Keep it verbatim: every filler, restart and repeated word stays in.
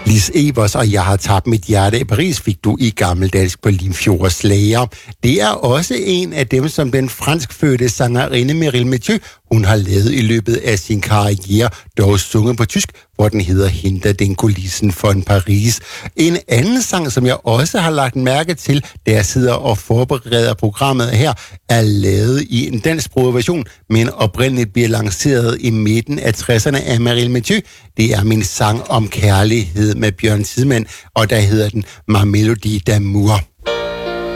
Lis Evers og Jeg har tabt mit hjerte i Paris fik du i gammeldansk på Limfjords Slager. Det er også en af dem, som den franskfødte sangerinde Meryl Mathieu, hun har lavet i løbet af sin karriere, dog sunget på tysk, hvor den hedder Hinter den Kulissen von Paris. En anden sang, som jeg også har lagt mærke til, da jeg sidder og forbereder programmet her, er lavet i en dansksproget version, men oprindeligt bliver lanceret i midten af tresserne af Meryl Mathieu. Det er min sang om kærlighed med Bjørn Tidemand, og der hedder den Ma Melodie d'amour.